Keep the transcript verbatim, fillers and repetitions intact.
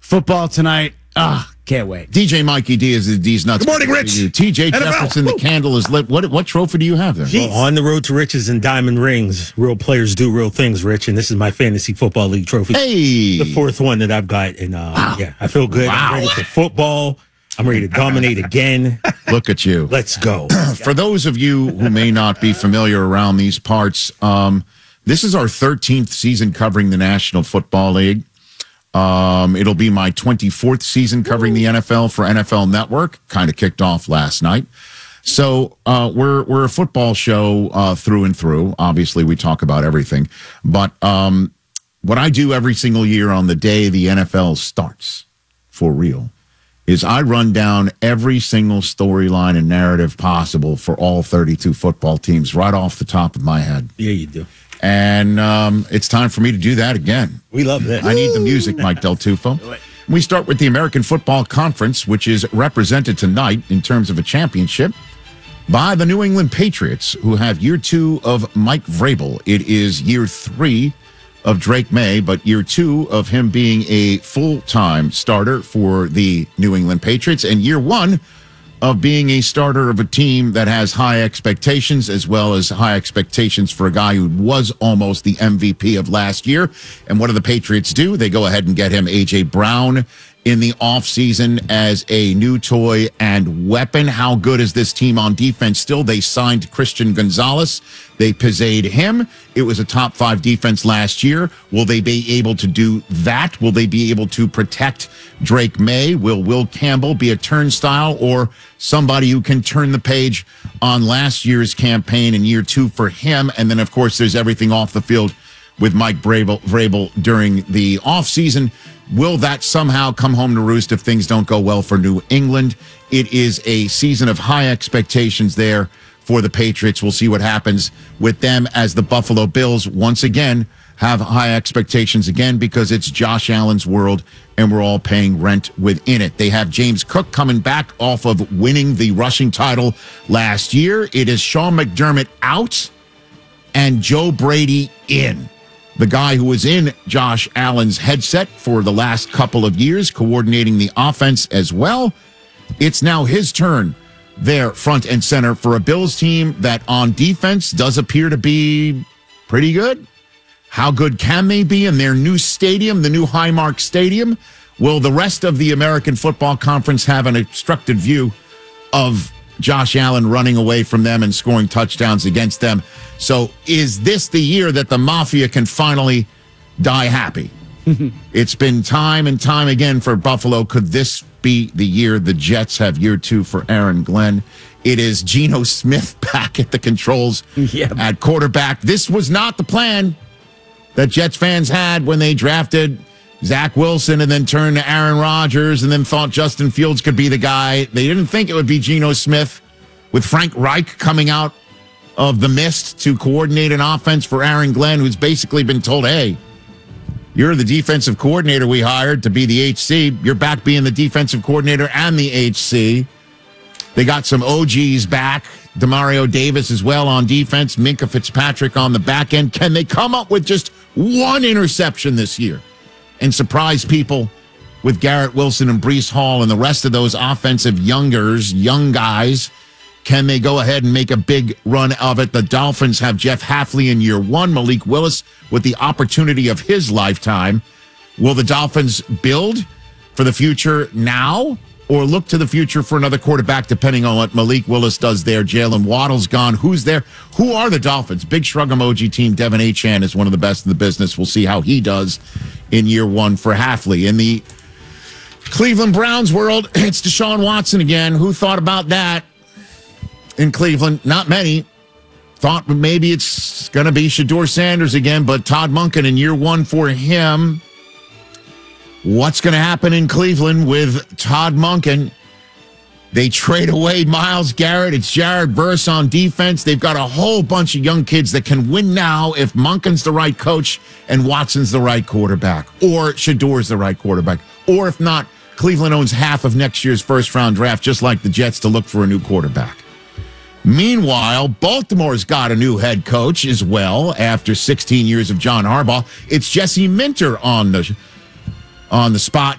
Football tonight. Ah, can't wait. D J Mikey D is D's nuts. Good morning, Rich. T J N F L. Jefferson, the candle is lit. What what trophy do you have there? Well, on the road to riches and diamond rings. Real players do real things, Rich. And this is my fantasy football league trophy. Hey, The fourth one that I've got. And uh, Wow. yeah, I feel good. Wow. I'm ready for football. I'm ready to dominate again. look at you. Let's go. For those of you who may not be familiar around these parts, um, this is our thirteenth season covering the National Football League. Um, it'll be my twenty-fourth season covering the N F L for N F L Network. Kind of kicked off last night. So uh, we're we're a football show uh, through and through. Obviously, we talk about everything. But um, what I do every single year on the day the N F L starts, for real, is I run down every single storyline and narrative possible for all thirty-two football teams right off the top of my head. Yeah, you do. And um, it's time for me to do that again. We love this. I need the music, Mike Del Tufo. We start with the American Football Conference, which is represented tonight in terms of a championship by the New England Patriots, who have year two of Mike Vrabel. It is year three of Drake May, but year two of him being a full-time starter for the New England Patriots, and year one of being a starter of a team that has high expectations, as well as high expectations for a guy who was almost the M V P of last year. And what do the Patriots do? They go ahead and get him A J Brown in the offseason as a new toy and weapon. How good is this team on defense still? They signed Christian Gonzalez. They pizzade him. It was a top five defense last year. Will they be able to do that? Will they be able to protect Drake May? Will Will Campbell be a turnstile or somebody who can turn the page on last year's campaign in year two for him? And then, of course, there's everything off the field with Mike Vrabel, Vrabel during the offseason. Will that somehow come home to roost if things don't go well for New England? It is a season of high expectations there for the Patriots. We'll see what happens with them as the Buffalo Bills once again have high expectations again because it's Josh Allen's world and we're all paying rent within it. They have James Cook coming back off of winning the rushing title last year. It is Sean McDermott out and Joe Brady in. The guy who was in Josh Allen's headset for the last couple of years, coordinating the offense as well. It's now his turn there, front and center, for a Bills team that on defense does appear to be pretty good. How good can they be in their new stadium, the new Highmark Stadium? Will the rest of the American Football Conference have an obstructed view of Josh Allen running away from them and scoring touchdowns against them? So is this the year that the Mafia can finally die happy? It's been time and time again for Buffalo. Could this be the year the Jets have year two for Aaron Glenn? It is Geno Smith back at the controls Yeah. at quarterback. This was not the plan that Jets fans had when they drafted Zach Wilson and then turned to Aaron Rodgers and then thought Justin Fields could be the guy. They didn't think it would be Geno Smith with Frank Reich coming out of the mist to coordinate an offense for Aaron Glenn, who's basically been told, hey, you're the defensive coordinator we hired to be the H C. You're back being the defensive coordinator and the H C. They got some O Gs back. Demario Davis as well on defense. Minka Fitzpatrick on the back end. Can they come up with just one interception this year and surprise people with Garrett Wilson and Breece Hall and the rest of those offensive youngers, young guys? Can they go ahead and make a big run of it? The Dolphins have Jeff Hafley in year one, Malik Willis with the opportunity of his lifetime. Will the Dolphins build for the future now or look to the future for another quarterback, depending on what Malik Willis does there? Jalen Waddle's gone. Who's there? Who are the Dolphins? Big shrug emoji team. Devin Achane is one of the best in the business. We'll see how he does in year one for Hafley. In the Cleveland Browns world, it's Deshaun Watson again. Who thought about that in Cleveland? Not many. Thought maybe it's going to be Shedeur Sanders again, but Todd Monken in year one for him. What's going to happen in Cleveland with Todd Monken? They trade away Myles Garrett. It's Jared Verse on defense. They've got a whole bunch of young kids that can win now if Monken's the right coach and Watson's the right quarterback, or Shedeur's the right quarterback, or if not, Cleveland owns half of next year's first-round draft, just like the Jets, to look for a new quarterback. Meanwhile, Baltimore's got a new head coach as well after sixteen years of John Harbaugh. It's Jesse Minter on the on the spot